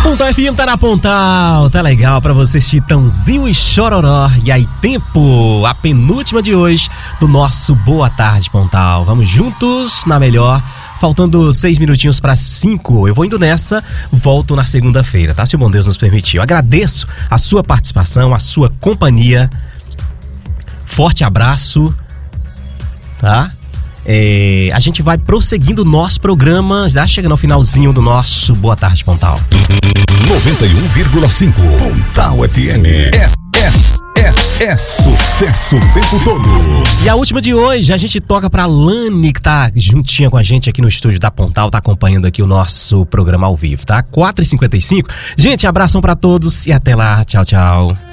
Pontal FM tá na Pontal, tá legal pra vocês, Chitãozinho e Chororó. E aí, tempo, a penúltima de hoje do nosso Boa Tarde Pontal. Vamos juntos na melhor, faltando 6 minutinhos para 5. Eu vou indo nessa, volto na segunda-feira, tá? Se o bom Deus nos permitir. Eu agradeço a sua participação, a sua companhia. Forte abraço, tá? A gente vai prosseguindo o nosso programa, já chega no finalzinho do nosso Boa Tarde Pontal. 91,5 Pontal FM. É sucesso o tempo todo. E a última de hoje, a gente toca pra Lani, que tá juntinha com a gente aqui no estúdio da Pontal, tá acompanhando aqui o nosso programa ao vivo, tá? 4h55. Gente, abração pra todos e até lá. Tchau, tchau.